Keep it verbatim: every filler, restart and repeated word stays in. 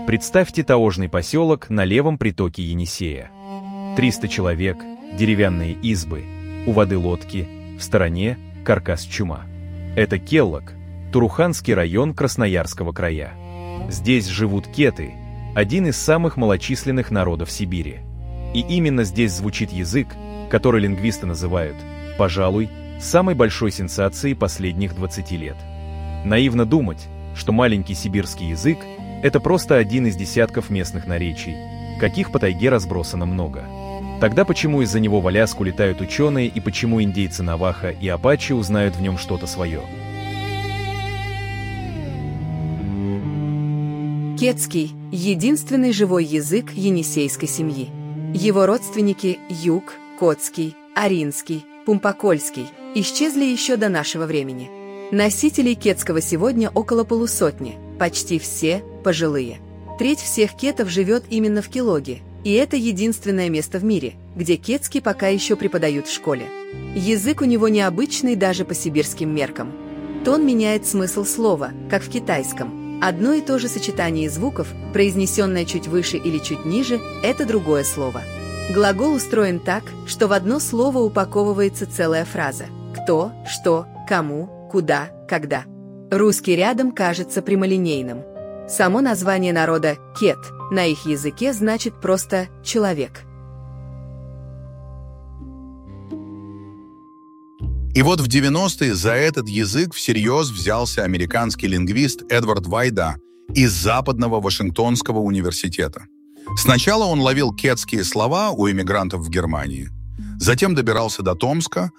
Представьте таежный поселок на левом притоке Енисея. триста человек, деревянные избы, у воды лодки, в стороне каркас-чума. Это Келлок, Туруханский район Красноярского края. Здесь живут кеты, один из самых малочисленных народов Сибири. И именно здесь звучит язык, который лингвисты называют, пожалуй, самой большой сенсацией последних двадцати лет. Наивно думать, что маленький сибирский язык – это просто один из десятков местных наречий, каких по тайге разбросано много. Тогда почему из-за него в Аляску летают ученые и почему индейцы Навахо и Апачи узнают в нем что-то свое? Кетский – единственный живой язык енисейской семьи. Его родственники Юг, Котский, Аринский, Пумпокольский исчезли еще до нашего времени. Носителей кетского сегодня около полусотни, почти все пожилые. Треть всех кетов живет именно в Келоге, и это единственное место в мире, где кетский пока еще преподают в школе. Язык у него необычный даже по сибирским меркам. Тон меняет смысл слова, как в китайском. Одно и то же сочетание звуков, произнесенное чуть выше или чуть ниже, это другое слово. Глагол устроен так, что в одно слово упаковывается целая фраза. Кто, что, кому, куда, когда. Русский рядом кажется прямолинейным. Само название народа «кет» на их языке значит просто «человек». И вот в девяностые за этот язык всерьез взялся американский лингвист Эдвард Вайда из Западного Вашингтонского университета. Сначала он ловил кетские слова у эмигрантов в Германии, затем добирался до Томска,